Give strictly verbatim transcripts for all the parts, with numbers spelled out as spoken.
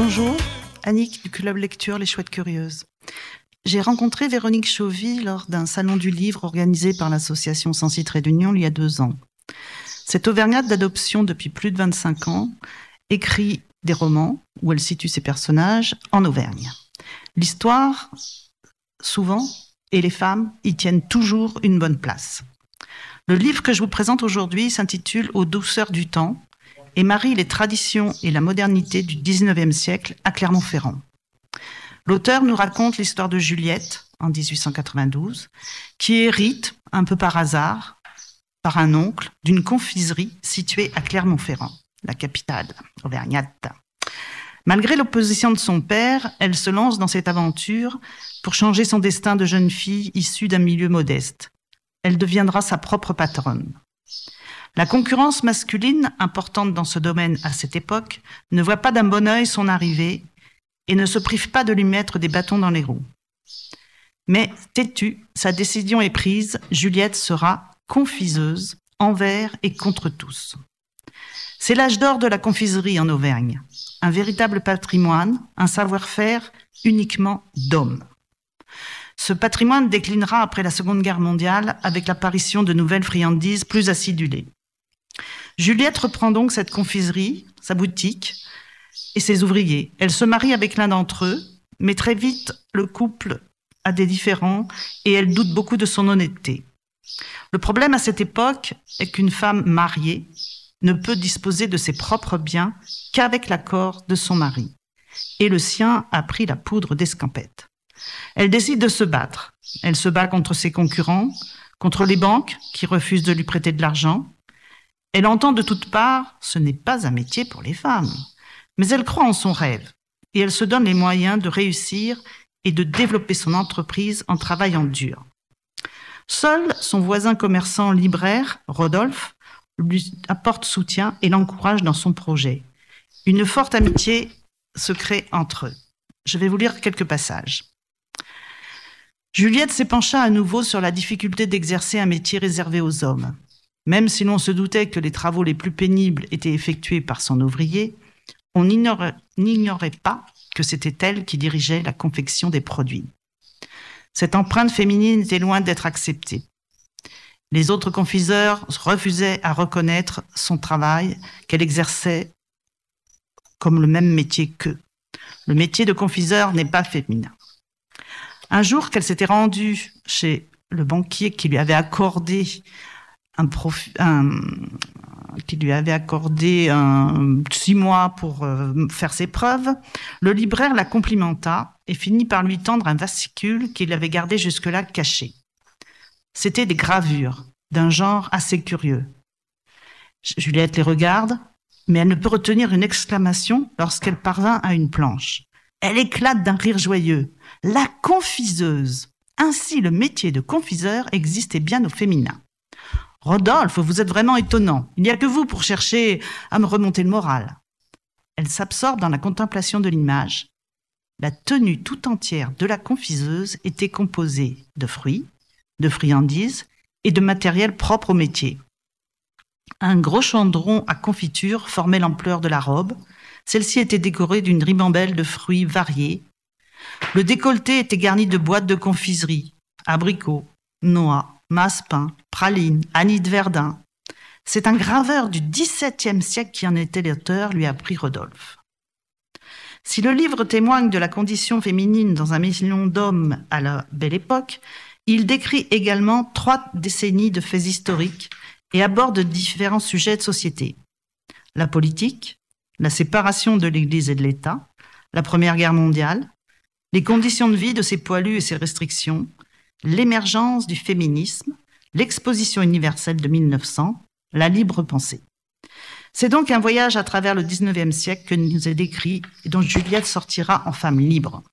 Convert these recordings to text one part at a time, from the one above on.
Bonjour, Annick du Club Lecture Les Chouettes Curieuses. J'ai rencontré Véronique Chauvy lors d'un salon du livre organisé par l'association Sensi Trait d'Union il y a deux ans. Cette Auvergnate d'adoption depuis plus de vingt-cinq ans écrit des romans où elle situe ses personnages en Auvergne. L'histoire, souvent, et les femmes y tiennent toujours une bonne place. Le livre que je vous présente aujourd'hui s'intitule « Aux douceurs du temps » et marie les traditions et la modernité du dix-neuvième siècle à Clermont-Ferrand. L'auteur nous raconte l'histoire de Juliette, en dix-huit cent quatre-vingt-douze, qui hérite, un peu par hasard, par un oncle, d'une confiserie située à Clermont-Ferrand, la capitale auvergnate. Malgré l'opposition de son père, elle se lance dans cette aventure pour changer son destin de jeune fille issue d'un milieu modeste. Elle deviendra sa propre patronne. La concurrence masculine, importante dans ce domaine à cette époque, ne voit pas d'un bon œil son arrivée et ne se prive pas de lui mettre des bâtons dans les roues. Mais têtue, sa décision est prise, Juliette sera confiseuse envers et contre tous. C'est l'âge d'or de la confiserie en Auvergne, un véritable patrimoine, un savoir-faire uniquement d'hommes. Ce patrimoine déclinera après la Seconde Guerre mondiale avec l'apparition de nouvelles friandises plus acidulées. Juliette reprend donc cette confiserie, sa boutique et ses ouvriers. Elle se marie avec l'un d'entre eux, mais très vite, le couple a des différends et elle doute beaucoup de son honnêteté. Le problème à cette époque est qu'une femme mariée ne peut disposer de ses propres biens qu'avec l'accord de son mari. Et le sien a pris la poudre d'escampette. Elle décide de se battre. Elle se bat contre ses concurrents, contre les banques qui refusent de lui prêter de l'argent. Elle entend de toutes parts, ce n'est pas un métier pour les femmes. Mais elle croit en son rêve et elle se donne les moyens de réussir et de développer son entreprise en travaillant dur. Seul son voisin commerçant libraire, Rodolphe, lui apporte soutien et l'encourage dans son projet. Une forte amitié se crée entre eux. Je vais vous lire quelques passages. Juliette s'épancha à nouveau sur la difficulté d'exercer un métier réservé aux hommes. Même si l'on se doutait que les travaux les plus pénibles étaient effectués par son ouvrier, on n'ignorait pas que c'était elle qui dirigeait la confection des produits. Cette empreinte féminine était loin d'être acceptée. Les autres confiseurs refusaient à reconnaître son travail qu'elle exerçait comme le même métier qu'eux. Le métier de confiseur n'est pas féminin. Un jour qu'elle s'était rendue chez le banquier qui lui avait accordé un profi, un, qui lui avait accordé un, six mois pour euh, faire ses preuves, le libraire la complimenta et finit par lui tendre un fascicule qu'il avait gardé jusque-là caché. C'était des gravures d'un genre assez curieux. Juliette les regarde, mais elle ne peut retenir une exclamation lorsqu'elle parvint à une planche. Elle éclate d'un rire joyeux. La confiseuse! Ainsi, le métier de confiseur existait bien au féminin. Rodolphe, vous êtes vraiment étonnant. Il n'y a que vous pour chercher à me remonter le moral. Elle s'absorbe dans la contemplation de l'image. La tenue tout entière de la confiseuse était composée de fruits, de friandises et de matériel propre au métier. Un gros chandron à confiture formait l'ampleur de la robe. Celle-ci était décorée d'une ribambelle de fruits variés. Le décolleté était garni de boîtes de confiserie, abricots, noix, massepain, pralines, anis de Verdun. C'est un graveur du dix-septième siècle qui en était l'auteur, lui apprit Rodolphe. Si le livre témoigne de la condition féminine dans un million d'hommes à la Belle Époque, il décrit également trois décennies de faits historiques et aborde différents sujets de société. La politique, la séparation de l'Église et de l'État, la Première Guerre mondiale, les conditions de vie de ses poilus et ses restrictions, l'émergence du féminisme, l'exposition universelle de mille neuf cents, la libre pensée. C'est donc un voyage à travers le dix-neuvième siècle que nous est décrit et dont Juliette sortira en femme libre.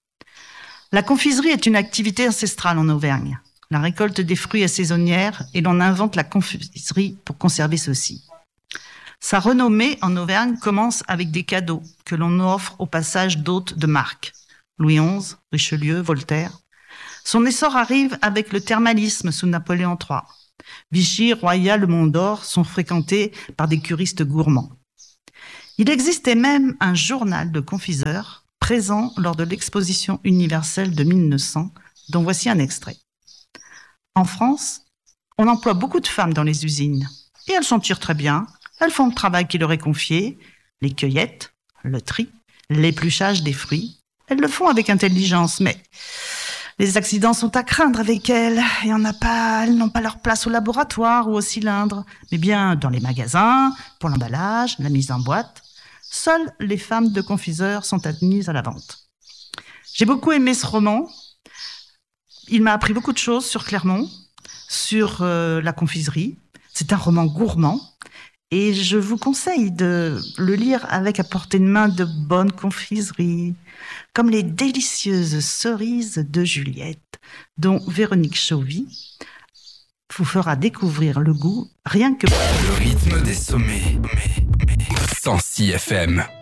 La confiserie est une activité ancestrale en Auvergne. La récolte des fruits est saisonnière et l'on invente la confiserie pour conserver ceux-ci. Sa renommée en Auvergne commence avec des cadeaux que l'on offre au passage d'hôtes de marque. Louis onze, Richelieu, Voltaire. Son essor arrive avec le thermalisme sous Napoléon trois. Vichy, Royal, le Mont d'Or sont fréquentés par des curistes gourmands. Il existait même un journal de confiseurs présent lors de l'exposition universelle de mille neuf cents, dont voici un extrait. En France, on emploie beaucoup de femmes dans les usines, et elles s'en tirent très bien. Elles font le travail qui leur est confié, les cueillettes, le tri, l'épluchage des fruits. Elles le font avec intelligence, mais les accidents sont à craindre avec elles, et on n'a pas, elles n'ont pas leur place au laboratoire ou au cylindre, mais bien dans les magasins, pour l'emballage, la mise en boîte. Seules les femmes de confiseurs sont admises à la vente. J'ai beaucoup aimé ce roman. Il m'a appris beaucoup de choses sur Clermont, sur euh, la confiserie. C'est un roman gourmand et je vous conseille de le lire avec à portée de main de bonnes confiseries, comme les délicieuses cerises de Juliette, dont Véronique Chauvy vous fera découvrir le goût rien que... Le rythme des sommets. cent six F M.